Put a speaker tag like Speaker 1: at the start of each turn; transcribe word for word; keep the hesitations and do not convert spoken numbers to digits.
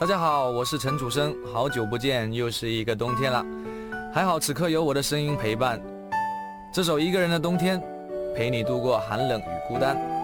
Speaker 1: 大家好，我是陈楚生，好久不见，又是一个冬天了，还好此刻有我的声音陪伴。这首《一个人的冬天》，陪你度过寒冷与孤单。